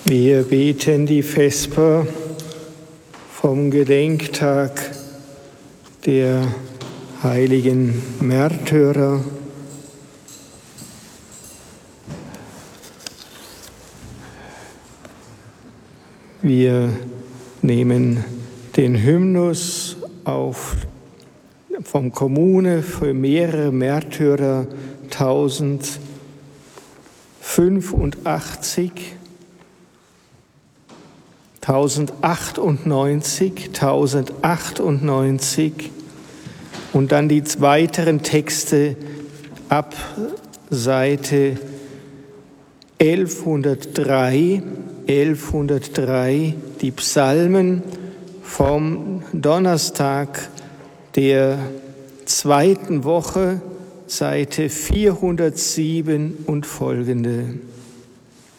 Wir beten die Vesper vom Gedenktag der heiligen Märtyrer. Wir nehmen den Hymnus auf vom Kommune für mehrere Märtyrer 1085, 1098 und dann die weiteren Texte ab Seite 1103, die Psalmen vom Donnerstag der zweiten Woche, Seite 407 und folgende.